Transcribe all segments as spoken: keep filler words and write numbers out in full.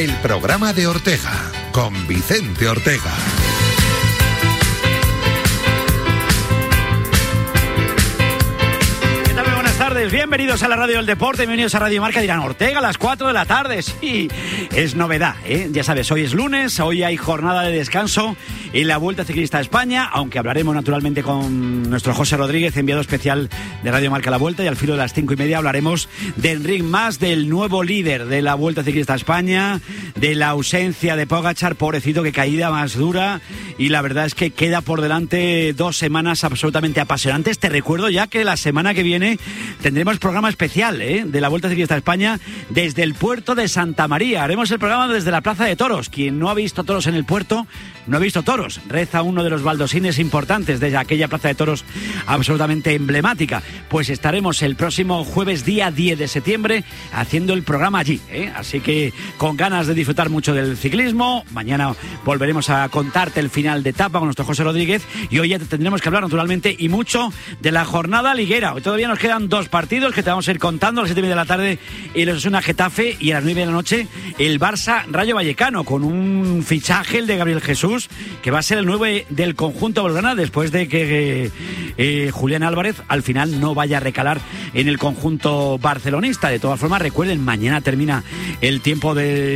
el programa de Ortega, con Vicente Ortega. Bienvenidos a la Radio del Deporte, bienvenidos a Radio Marca. Dirán, Ortega, a las cuatro de la tarde. Sí, es novedad, ¿eh? Ya sabes, hoy es lunes, hoy hay jornada de descanso en la Vuelta Ciclista a España, aunque hablaremos naturalmente con nuestro José Rodríguez, enviado especial de Radio Marca a la Vuelta, y al filo de las cinco y media hablaremos de Enric Mas, del nuevo líder de la Vuelta Ciclista a España, de la ausencia de Pogačar, pobrecito, que caída más dura, y la verdad es que queda por delante dos semanas absolutamente apasionantes. Te recuerdo ya que la semana que viene tendremos programa especial ¿eh? de la Vuelta Ciclista a España desde el puerto de Santa María. Haremos el programa desde la Plaza de Toros. Quien no ha visto toros en el puerto, no ha visto toros. Reza uno de los baldosines importantes de aquella Plaza de Toros absolutamente emblemática. Pues estaremos el próximo jueves, día diez de septiembre, haciendo el programa allí. ¿eh? Así que con ganas de disfrutar mucho del ciclismo. Mañana volveremos a contarte el final de etapa con nuestro José Rodríguez. Y hoy ya tendremos que hablar naturalmente y mucho de la jornada liguera. Hoy todavía nos quedan dos partidos que te vamos a ir contando. A las siete y media de la tarde el Osasuna Getafe, y a las nueve de la noche el Barça Rayo Vallecano, con un fichaje, el de Gabriel Jesús, que va a ser el nueve del conjunto blaugrana después de que eh, eh, Julián Álvarez al final no vaya a recalar en el conjunto barcelonista. De todas formas, recuerden, mañana termina el tiempo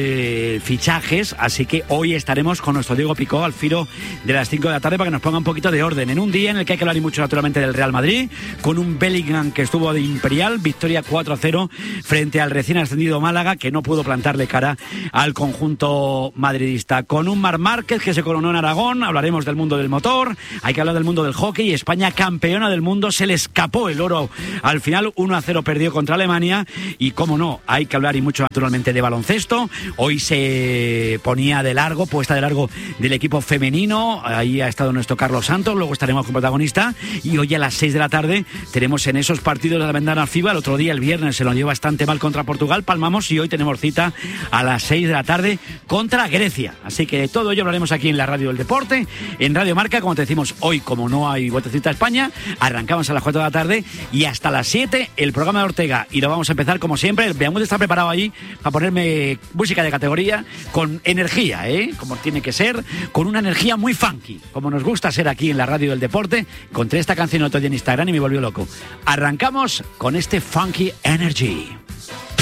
de fichajes, así que hoy estaremos con nuestro Diego Picó al filo de las cinco de la tarde para que nos ponga un poquito de orden en un día en el que hay que hablar y mucho naturalmente del Real Madrid, con un Bellingham que estuvo de imperial, victoria cuatro a cero frente al recién ascendido Málaga, que no pudo plantarle cara al conjunto madridista, con un Marc Márquez que se coronó en Aragón. Hablaremos del mundo del motor, hay que hablar del mundo del hockey. España, campeona del mundo, se le escapó el oro al final, uno a cero perdió contra Alemania. Y cómo no, hay que hablar y mucho naturalmente de baloncesto. Hoy se ponía de largo, puesta de largo del equipo femenino, ahí ha estado nuestro Carlos Santos, luego estaremos con protagonista. Y hoy a las seis de la tarde tenemos en esos partidos de la ventana FIBA. El otro día, el viernes, se lo dio bastante mal contra Portugal, palmamos, y hoy tenemos cita a las seis de la tarde contra Grecia. Así que de todo ello hablaremos aquí en la Radio del Deporte, en Radio Marca. Como te decimos, hoy, como no hay Vuelta Ciclista a España, arrancamos a las cuatro de la tarde y hasta las siete el programa de Ortega, y lo vamos a empezar como siempre. Veamos, está preparado allí para ponerme música de categoría, con energía, ¿eh? como tiene que ser, con una energía muy funky, como nos gusta ser aquí en la Radio del Deporte. Encontré esta canción otro día en Instagram y me volvió loco. Arrancamos con este Funky Energy.